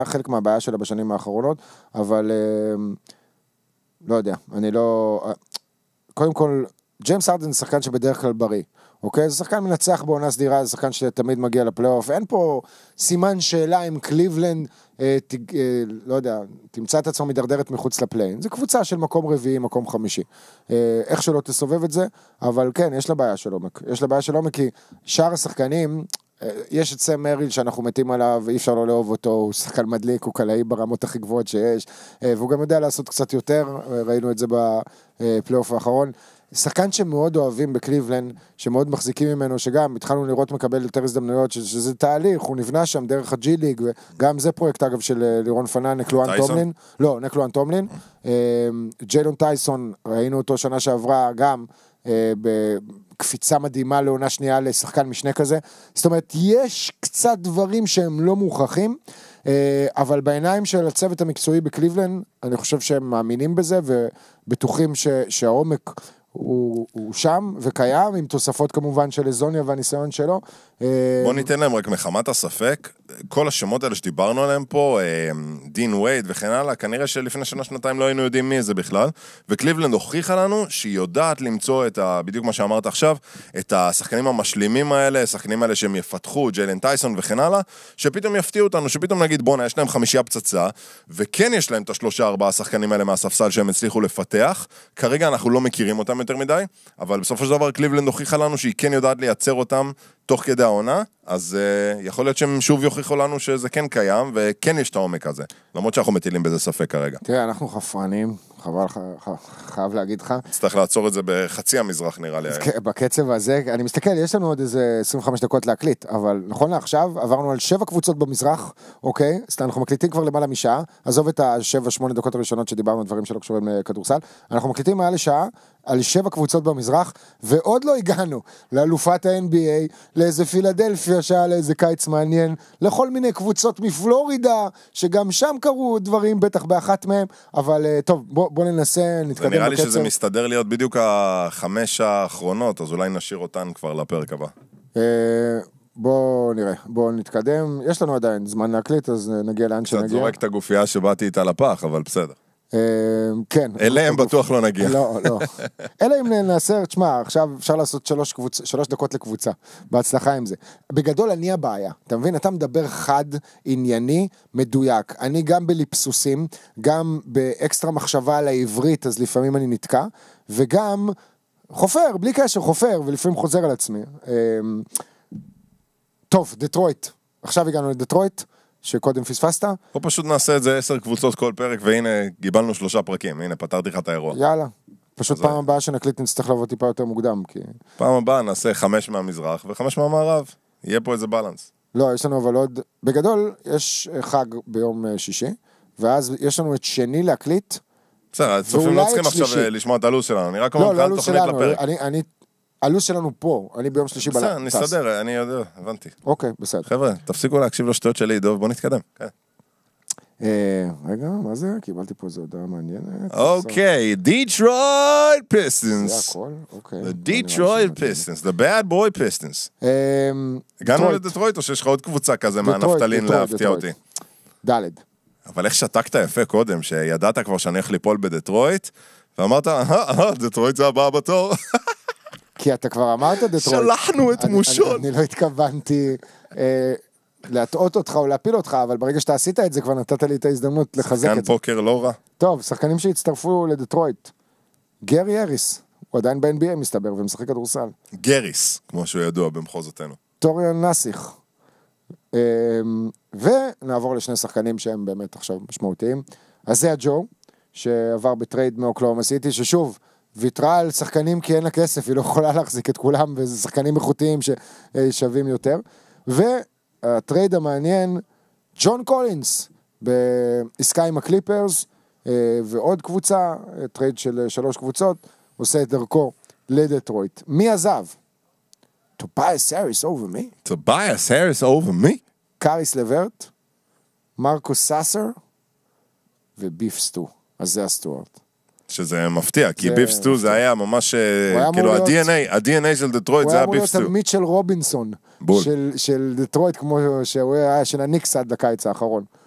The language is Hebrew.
חלק מהבעיה שלה בשנים האחרונות, אבל לא יודע, אני לא... קודם כל, ג'יימס הרדן זה שחקן שבדרך כלל בריא, אוקיי? זה שחקן מנצח בעונה סדירה, זה שחקן שתמיד מגיע לפלייאוף, אין פה סימן שאלה אם קליבלנד, לא יודע, תמצא את עצמו מדרדרת מחוץ לפליין, זה קבוצה של מקום רביעי, מקום חמישי, איך שלא תסובב את זה, אבל כן, יש לה בעיה של עומק, יש לה בעיה של עומק, כי שאר השחקנים, יש את סם מריל שאנחנו מתים עליו, ואי אפשר לא לאהוב אותו, הוא שחקן מדליק, הוא קלעי ברמות הכי גבוהות שיש, והוא גם יודע לעשות קצת יותר, ראינו את זה בפלייאוף האחרון, שחקן שמאוד אוהבים בקליבלנד, שמאוד מחזיקים ממנו, שגם התחלנו לראות מקבל יותר הזדמנויות, שזה תהליך, הוא נבנה שם דרך הג'י ליג, וגם זה פרויקט אגב של לירון פנן, נקלואן טומלין, לא, נקלואן טומלין, ג'יילון טייסון, ראינו אותו שנה שעברה גם, בקפיצה מדהימה לעונה שנייה לשחקן משנה כזה, זאת אומרת, יש קצת דברים שהם לא מוכרחים, אבל בעיניים של הצוות המקצועי בקליבלנד, אני חושב שהם מאמינים בזה, ובטוחים שהעומק הוא שם וקיים, עם תוספות כמובן של איזוניה והניסיון שלו. בוא ניתן להם רק מחמת הספק, כל השמות האלה שדיברנו עליהם פה, דין וייד וכן הלאה, כנראה שלפני שנה-שנתיים לא היינו יודעים מי זה בכלל, וקליבלנד הוכיחה לנו שהיא יודעת למצוא בדיוק מה שאמרת עכשיו, את השחקנים המשלימים האלה, השחקנים האלה שהם יפתחו, ג'יילן טייסון וכן הלאה, שפתאום יפתיעו אותנו, שפתאום נגיד בונה, יש להם 5 פצצה, וכן יש להם את 3-4 השחקנים האלה מהספסל שהם הצליחו לפתח, כרגע אנחנו לא מכירים אותם יותר מדי, אבל בסופו של דבר קליבלנד הוכיחה לנו שהיא כן יודעת לייצר אותם תוך כדי העונה, אז יכול להיות שהם שוב יוכיחו לנו שזה כן קיים, וכן יש את העומק הזה, למרות שאנחנו מטילים בזה ספק כרגע. תראה, אנחנו חפרנים, חייב להגיד לך. צריך לעצור את זה בחצי המזרח נראה לי. בקצב הזה, אני מסתכל, יש לנו עוד איזה 25 דקות להקליט, אבל נכון לעכשיו, עברנו על 7 קבוצות במזרח, אוקיי? אז אנחנו מקליטים כבר למעלה משעה, עזוב את ה7-8 דקות הראשונות שדיברנו על דברים שלא קשורים לכדורסל, אנחנו מקליטים מעל לשעה, על 7 קבוצות במזרח, ועוד לא הגענו לאלופת ה-NBA, לאיזה פילדלפיה שעה, לאיזה קיץ מעניין, לכל מיני קבוצות מפלורידה, שגם שם קרו דברים, בטח באחת מהם, אבל טוב, בוא ננסה, נתקדם בקצב. נראה לי שזה מסתדר להיות בדיוק 5 האחרונות, אז אולי נשאיר אותן כבר לפרק הבא. בוא נראה, בוא נתקדם, יש לנו עדיין זמן להקליט, אז נגיע לאן שנגיע. קצת זורק את הגופייה שבאתי איתה לפח, אבל בסדר. כן. אליהם בטוח לא נגיע. לא. אלא אם נעשה, תשמע, עכשיו אפשר לעשות 3 דקות לקבוצה. בהצלחה עם זה. בגדול אני הבעיה. אתה מבין? אתה מדבר חד, ענייני, מדויק. אני גם בליפסוסים, גם באקסטרה מחשבה על העברית, אז לפעמים אני נתקע, וגם חופר, בלי קשר, חופר, ולפעמים חוזר על עצמי. טוב, דטרויט. עכשיו הגענו לדטרויט. שקודם פספסת? או פשוט נעשה את זה 10 קבוצות כל פרק, והנה גיבלנו 3 פרקים, הנה פתרתי לך את האירוע. יאללה, פשוט פעם הבאה שנקליט נצטרך לבוא טיפה יותר מוקדם, כי... פעם הבאה נעשה 5 מהמזרח ו5 מהמערב, יהיה פה איזה בלנס. לא, יש לנו אבל עוד, בגדול יש חג ביום שישי, ואז יש לנו את שני להקליט, בסדר, הצופים לא צריכים עכשיו לשמוע את הלו"ז שלנו, אני רק אומר כאן תוכנית לפרק. הלו"ז שלנו פה, אני ביום שלישי בלנס. בסדר, נסתדר, אני יודע, הבנתי. אוקיי, בסדר. חבר'ה, תפסיקו להקשיב לשטויות שלי, דוב, בוא נתקדם. רגע, מה זה? קיבלתי פה איזו הודעה מעניינת. אוקיי, דיטרויט פיסטנס. זה הכל, אוקיי. דיטרויט פיסטנס, the bad boy פיסטנס. הגענו לדטרויט או שיש לך עוד קבוצה כזה מהנפתלין להפתיע אותי? ד'. אבל איך שתקת יפה קודם, שידעת כבר שאני הולך ליפול בדטרויט, ואמרת, דטרויט זה הבא בתור. כי אתה כבר אמרת דטרויט. שלחנו את מושון. אני לא התכוונתי להטעות אותך או להפיל אותך, אבל ברגע שאתה עשית את זה, כבר נתת לי את ההזדמנות לחזק את זה. שחקן פוקר לא רע. טוב, שחקנים שהצטרפו לדטרויט. גרי אריס, הוא עדיין ב-NBA מסתבר, ומשחק כדורסל. גריס, כמו שהוא ידוע במחוזותינו. טוריאן נסיך. ונעבור לשני שחקנים שהם באמת עכשיו משמעותיים. אז זה הג'ו, שעבר בטרייד מאוקלהומה סיטי, ששוב, ויתרה על שחקנים כי אין לה כסף, היא לא יכולה להחזיק את כולם, וזה שחקנים איכותיים ששווים יותר. והטרייד המעניין, ג'ון קולינס, בעסקה עם הקליפרס, ועוד קבוצה, טרייד של 3 קבוצות, עושה את דרכו לדטרויט. מי עזב? טובייס האריס over me. טובייס האריס over me? קאריס לברט, מרקוס סאסר, וביף סטו. אז זה הסטוארט. שזה מפתיע, כי ביף סטו זה היה ממש, כאילו ה-DNA של דטרויט זה היה ביף סטו. הוא היה אמור להיות מיטשל רובינסון של דטרויט, כמו שהוא היה של הניקס עד לקיץ האחרון.